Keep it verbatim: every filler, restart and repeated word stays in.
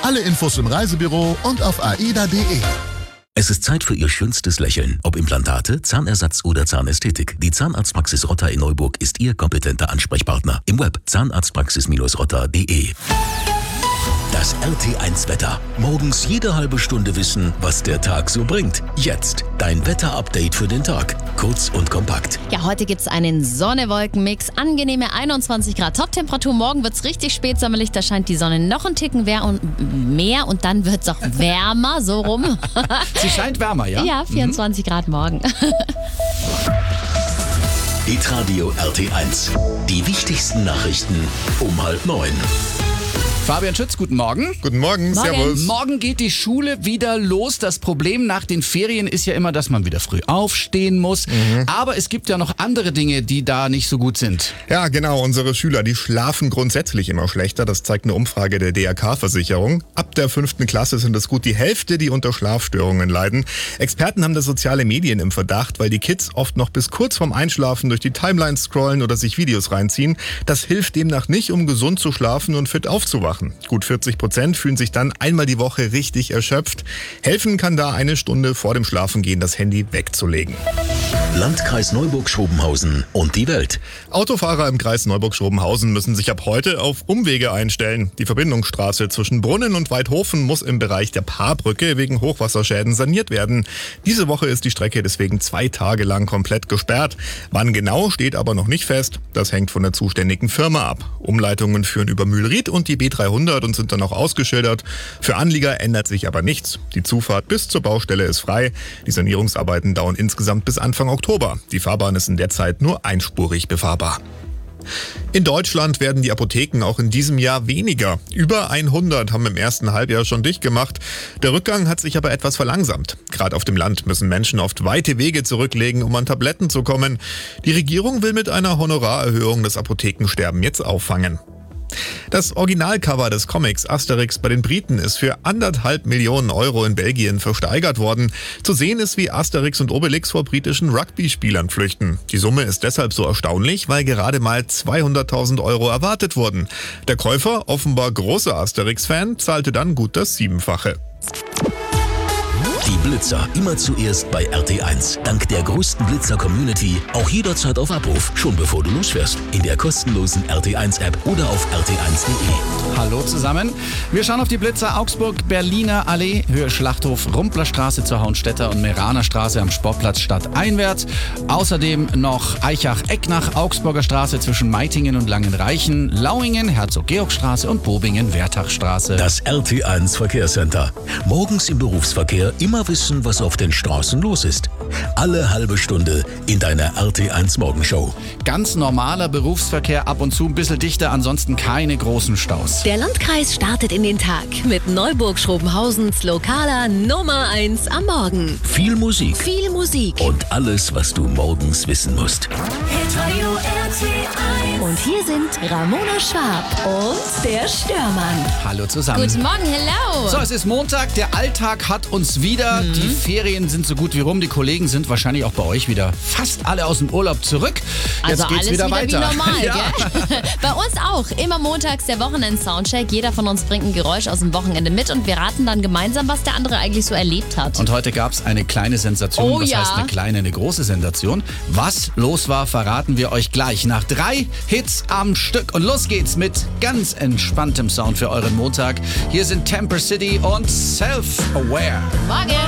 Alle Infos im Reisebüro und auf aida punkt de. Es ist Zeit für Ihr schönstes Lächeln. Ob Implantate, Zahnersatz oder Zahnästhetik. Die Zahnarztpraxis Rotter in Neuburg ist Ihr kompetenter Ansprechpartner. Im Web zahnarztpraxis rotter punkt de. Das R T eins Wetter. Morgens jede halbe Stunde wissen, was der Tag so bringt. Jetzt dein Wetterupdate für den Tag. Kurz und kompakt. Ja, heute gibt's einen Sonne-Wolken-Mix. Angenehme einundzwanzig Grad Toptemperatur. Morgen wird's richtig spätsommerlich. Da scheint die Sonne noch einen Ticken mehr und, mehr und dann wird's auch wärmer, so rum. Sie scheint wärmer, ja? Ja, vierundzwanzig mhm. Grad morgen. Hitradio R T eins. Die wichtigsten Nachrichten um halb neun. Fabian Schütz, guten Morgen. Guten Morgen, Morgen. Servus. Morgen geht die Schule wieder los. Das Problem nach den Ferien ist ja immer, dass man wieder früh aufstehen muss. Mhm. Aber es gibt ja noch andere Dinge, die da nicht so gut sind. Ja, genau. Unsere Schüler, die schlafen grundsätzlich immer schlechter. Das zeigt eine Umfrage der D R K-Versicherung. Ab der fünften Klasse sind es gut die Hälfte, die unter Schlafstörungen leiden. Experten haben da soziale Medien im Verdacht, weil die Kids oft noch bis kurz vorm Einschlafen durch die Timeline scrollen oder sich Videos reinziehen. Das hilft demnach nicht, um gesund zu schlafen und fit aufzuwachen. Gut vierzig Prozent fühlen sich dann einmal die Woche richtig erschöpft. Helfen kann da eine Stunde vor dem Schlafengehen das Handy wegzulegen. Landkreis Neuburg-Schrobenhausen und die Welt. Autofahrer im Kreis Neuburg-Schrobenhausen müssen sich ab heute auf Umwege einstellen. Die Verbindungsstraße zwischen Brunnen und Weidhofen muss im Bereich der Paarbrücke wegen Hochwasserschäden saniert werden. Diese Woche ist die Strecke deswegen zwei Tage lang komplett gesperrt. Wann genau, steht aber noch nicht fest. Das hängt von der zuständigen Firma ab. Umleitungen führen über Mühlried und die B dreihundert und sind dann auch ausgeschildert. Für Anlieger ändert sich aber nichts. Die Zufahrt bis zur Baustelle ist frei. Die Sanierungsarbeiten dauern insgesamt bis Anfang Oktober. Die Fahrbahn ist in der Zeit nur einspurig befahrbar. In Deutschland werden die Apotheken auch in diesem Jahr weniger. Über hundert haben im ersten Halbjahr schon dicht gemacht. Der Rückgang hat sich aber etwas verlangsamt. Gerade auf dem Land müssen Menschen oft weite Wege zurücklegen, um an Tabletten zu kommen. Die Regierung will mit einer Honorarerhöhung das Apothekensterben jetzt auffangen. Das Originalcover des Comics Asterix bei den Briten ist für anderthalb Millionen Euro in Belgien versteigert worden. Zu sehen ist, wie Asterix und Obelix vor britischen Rugby-Spielern flüchten. Die Summe ist deshalb so erstaunlich, weil gerade mal zweihunderttausend Euro erwartet wurden. Der Käufer, offenbar großer Asterix-Fan, zahlte dann gut das Siebenfache. Die Blitzer immer zuerst bei R T eins. Dank der größten Blitzer-Community auch jederzeit auf Abruf, schon bevor du losfährst. In der kostenlosen R T eins App oder auf r t eins punkt de. Hallo zusammen. Wir schauen auf die Blitzer Augsburg, Berliner Allee, Höhe Schlachthof, Rumplerstraße zur Hauenstädter und Meraner Straße am Sportplatz stadteinwärts. Außerdem noch Eichach-Ecknach, Augsburger Straße zwischen Meitingen und Langenreichen, Lauingen, Herzog-Georg-Straße und Bobingen-Wertachstraße. Das R T eins Verkehrscenter. Morgens im Berufsverkehr immer wissen, was auf den Straßen los ist. Alle halbe Stunde in deiner R T eins Morgenshow. Ganz normaler Berufsverkehr, ab und zu ein bisschen dichter, ansonsten keine großen Staus. Der Landkreis startet in den Tag mit Neuburg-Schrobenhausens lokaler Nummer eins am Morgen. Viel Musik. Viel Musik. Und alles, was du morgens wissen musst. Hitradio R T eins. Und hier sind Ramona Schwab und der Störmann. Hallo zusammen. Guten Morgen, hello. So, es ist Montag, der Alltag hat uns wieder. Mhm. Die Ferien sind so gut wie rum. Die Kollegen sind wahrscheinlich auch bei euch wieder fast alle aus dem Urlaub zurück. Jetzt also geht's alles wieder, wieder weiter. wie normal, ja. gell? Bei uns auch. Immer montags der Wochenend-Soundcheck. Jeder von uns bringt ein Geräusch aus dem Wochenende mit und wir raten dann gemeinsam, was der andere eigentlich so erlebt hat. Und heute gab es eine kleine Sensation. Oh, was ja. heißt eine kleine, eine große Sensation? Was los war, verraten wir euch gleich. Nach drei Hits am Stück. Und los geht's mit ganz entspanntem Sound für euren Montag. Hier sind Temper City und Self-Aware. Morgen.